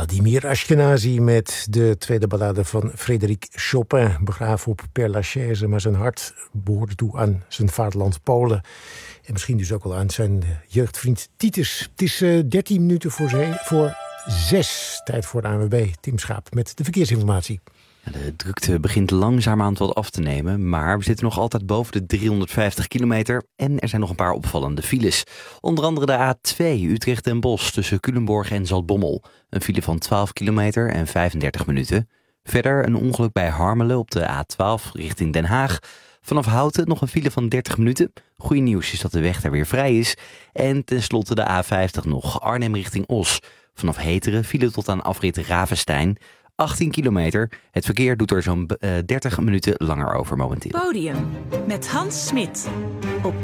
Vladimir Ashkenazi met de tweede ballade van Frédéric Chopin, begraven op Père Lachaise, maar zijn hart behoorde toe aan zijn vaderland Polen. En misschien dus ook wel aan zijn jeugdvriend Titus. Het is 13 minuten voor 6. Tijd voor de ANWB. Tim Schaap met de verkeersinformatie. De drukte begint langzaamaan wat af te nemen, maar we zitten nog altijd boven de 350 kilometer en er zijn nog een paar opvallende files. Onder andere de A2 Utrecht-Den Bosch tussen Culemborg en Zaltbommel. Een file van 12 kilometer en 35 minuten. Verder een ongeluk bij Harmelen op de A12 richting Den Haag. Vanaf Houten nog een file van 30 minuten. Goeie nieuws is dat de weg daar weer vrij is. En tenslotte de A50 nog, Arnhem richting Os. Vanaf Heteren file tot aan afrit Ravenstein. 18 kilometer. Het verkeer doet er zo'n 30 minuten langer over momenteel. Podium met Hans Smit op